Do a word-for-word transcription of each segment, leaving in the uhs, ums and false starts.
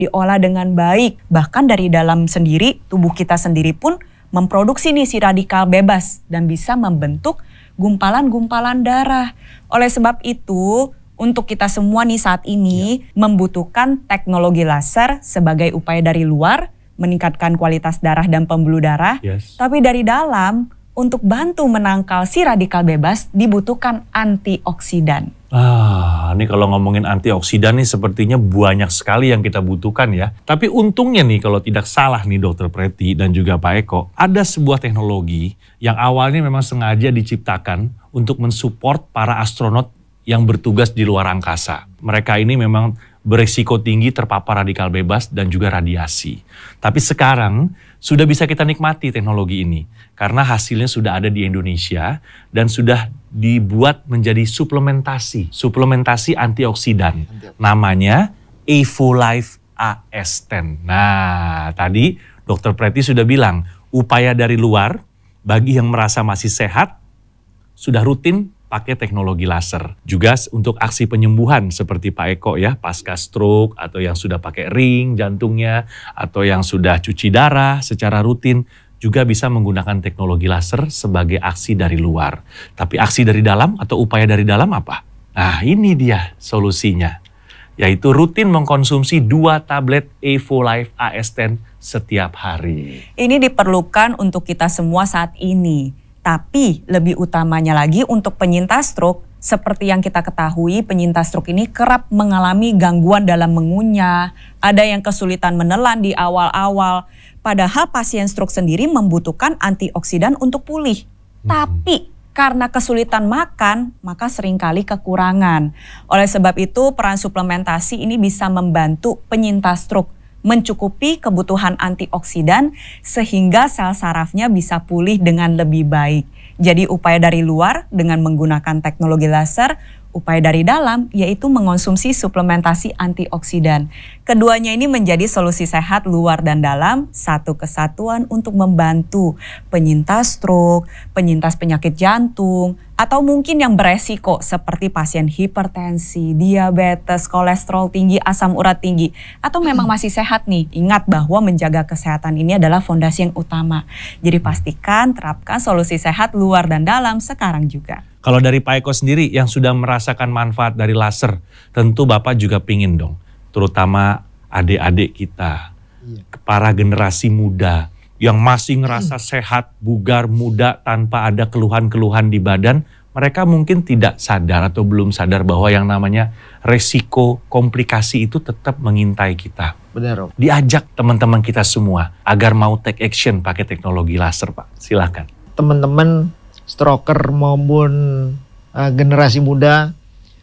diolah dengan baik. Bahkan dari dalam sendiri, tubuh kita sendiri pun memproduksi nih si radikal bebas dan bisa membentuk gumpalan-gumpalan darah. Oleh sebab itu, untuk kita semua nih saat ini ya. membutuhkan teknologi laser sebagai upaya dari luar, meningkatkan kualitas darah dan pembuluh darah. Yes. Tapi dari dalam, untuk bantu menangkal si radikal bebas dibutuhkan antioksidan. Ah, ini kalau ngomongin antioksidan nih sepertinya banyak sekali yang kita butuhkan ya. Tapi untungnya nih kalau tidak salah nih Dokter Preti dan juga Pak Eko, ada sebuah teknologi yang awalnya memang sengaja diciptakan untuk mensupport para astronot yang bertugas di luar angkasa. Mereka ini memang berisiko tinggi terpapar radikal bebas dan juga radiasi. Tapi sekarang sudah bisa kita nikmati teknologi ini karena hasilnya sudah ada di Indonesia dan sudah dibuat menjadi suplementasi, suplementasi antioksidan. Namanya Evolife A S sepuluh. Nah, tadi Dokter Preti sudah bilang, upaya dari luar bagi yang merasa masih sehat sudah rutin pakai teknologi laser. Juga untuk aksi penyembuhan seperti Pak Eko ya, pasca stroke atau yang sudah pakai ring jantungnya atau yang sudah cuci darah secara rutin juga bisa menggunakan teknologi laser sebagai aksi dari luar. Tapi aksi dari dalam atau upaya dari dalam apa? Nah, ini dia solusinya. Yaitu rutin mengkonsumsi dua tablet Evolife A S sepuluh setiap hari. Ini diperlukan untuk kita semua saat ini. Tapi lebih utamanya lagi untuk penyintas stroke, seperti yang kita ketahui penyintas stroke ini kerap mengalami gangguan dalam mengunyah, ada yang kesulitan menelan di awal-awal. Padahal pasien stroke sendiri membutuhkan antioksidan untuk pulih. Hmm. Tapi karena kesulitan makan, maka seringkali kekurangan. Oleh sebab itu peran suplementasi ini bisa membantu penyintas stroke mencukupi kebutuhan antioksidan sehingga sel sarafnya bisa pulih dengan lebih baik. Jadi upaya dari luar dengan menggunakan teknologi laser, upaya dari dalam yaitu mengonsumsi suplementasi antioksidan. Keduanya ini menjadi solusi sehat luar dan dalam, satu kesatuan untuk membantu penyintas stroke, penyintas penyakit jantung, atau mungkin yang beresiko seperti pasien hipertensi, diabetes, kolesterol tinggi, asam urat tinggi, atau memang masih sehat nih. Ingat bahwa menjaga kesehatan ini adalah fondasi yang utama. Jadi pastikan terapkan solusi sehat luar dan dalam sekarang juga. Kalau dari Pak Eko sendiri yang sudah merasakan manfaat dari laser, tentu Bapak juga pingin dong, terutama adik-adik kita, iya. para generasi muda yang masih ngerasa hmm. sehat, bugar, muda tanpa ada keluhan-keluhan di badan, mereka mungkin tidak sadar atau belum sadar bahwa yang namanya resiko komplikasi itu tetap mengintai kita. Benar, Om. Diajak teman-teman kita semua agar mau take action pakai teknologi laser, Pak. Silakan. Teman-teman stroker maupun uh, generasi muda,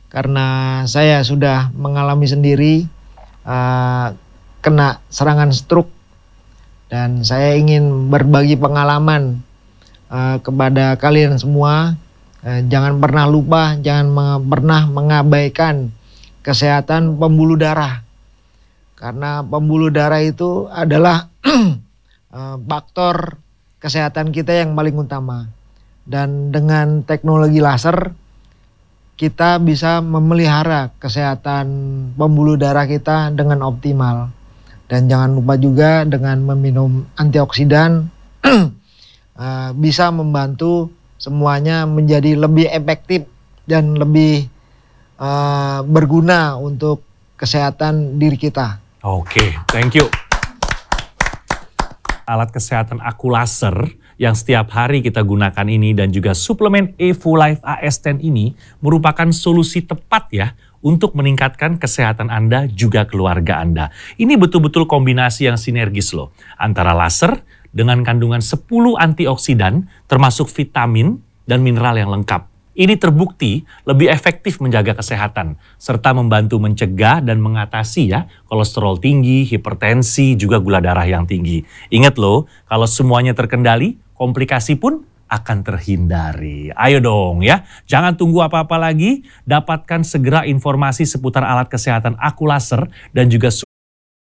karena saya sudah mengalami sendiri uh, kena serangan stroke dan saya ingin berbagi pengalaman uh, kepada kalian semua. Uh, jangan pernah lupa, jangan me- pernah mengabaikan kesehatan pembuluh darah, karena pembuluh darah itu adalah uh, faktor kesehatan kita yang paling utama. Dan dengan teknologi laser kita bisa memelihara kesehatan pembuluh darah kita dengan optimal. Dan jangan lupa juga dengan meminum antioksidan uh, bisa membantu semuanya menjadi lebih efektif dan lebih uh, berguna untuk kesehatan diri kita. Oke, thank you. Alat kesehatan aku laser yang setiap hari kita gunakan ini dan juga suplemen Evolife A S sepuluh ini merupakan solusi tepat ya untuk meningkatkan kesehatan Anda juga keluarga Anda. Ini betul-betul kombinasi yang sinergis loh antara laser dengan kandungan sepuluh antioksidan termasuk vitamin dan mineral yang lengkap. Ini terbukti lebih efektif menjaga kesehatan serta membantu mencegah dan mengatasi ya kolesterol tinggi, hipertensi, juga gula darah yang tinggi. Ingat loh, kalau semuanya terkendali, komplikasi pun akan terhindari. Ayo dong ya, jangan tunggu apa-apa lagi, dapatkan segera informasi seputar alat kesehatan aku laser dan juga